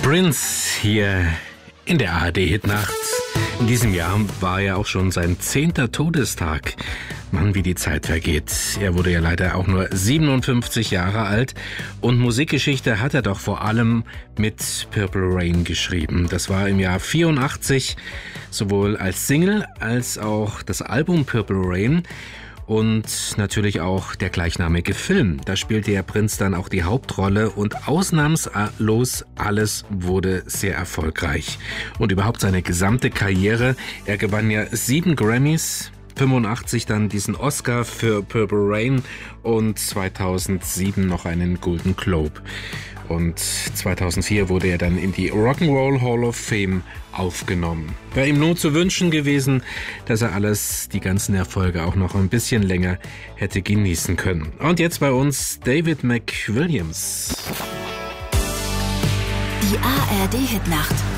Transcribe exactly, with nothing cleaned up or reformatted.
Prince hier in der A R D-Hitnacht. In diesem Jahr war ja auch schon sein zehnter Todestag. Mann, wie die Zeit vergeht. Er wurde ja leider auch nur siebenundfünfzig Jahre alt. Und Musikgeschichte hat er doch vor allem mit Purple Rain geschrieben. Das war im Jahr vierundachtzig, sowohl als Single als auch das Album Purple Rain. Und natürlich auch der gleichnamige Film. Da spielte der Prince dann auch die Hauptrolle und ausnahmslos alles wurde sehr erfolgreich. Und überhaupt seine gesamte Karriere. Er gewann ja sieben Grammys, fünfundachtzig dann diesen Oscar für Purple Rain und zweitausendsieben noch einen Golden Globe. Und zweitausendvier wurde er dann in die Rock'n'Roll Hall of Fame aufgenommen. Wäre ihm nur zu wünschen gewesen, dass er alles, die ganzen Erfolge auch noch ein bisschen länger hätte genießen können. Und jetzt bei uns David McWilliams. Die A R D-Hitnacht